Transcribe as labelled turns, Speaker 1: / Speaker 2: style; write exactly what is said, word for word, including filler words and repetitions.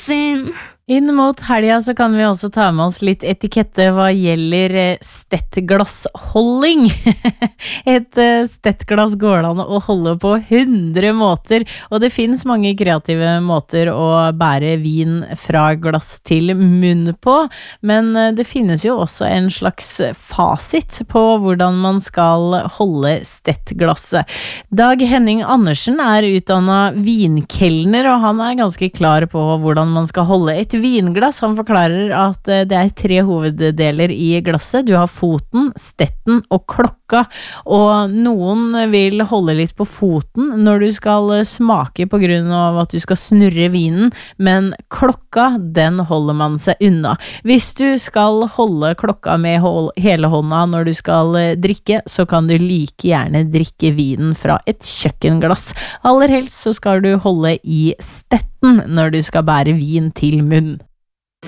Speaker 1: sin.
Speaker 2: Inn mot helga så kan vi også ta med oss litt etikette hva gjelder stettglassholding. Et stettglass går det an å holde på hundre måter, og det finnes mange kreative måter å bære vin fra glass til munn på, men det finnes jo også en slags fasit på hvordan man skal holde stettglasset. Dag Henning Andersen er utdannet vinkelner, og han er ganske klar på hvordan man skal holde et vinglass. Han forklarer at det er tre hoveddeler i glasset. Du har foten, stetten og klokka, og noen vil holde litt på foten når du skal smake på grunn av at du skal snurre vinen, men klokka, den holder man seg unna. Hvis du skal holde klokka med hele hånda når du skal drikke, så kan du like gjerne drikke vinen fra et kjøkkenglass. Aller helst så skal du holde i stetten når du skal bære vin til munn.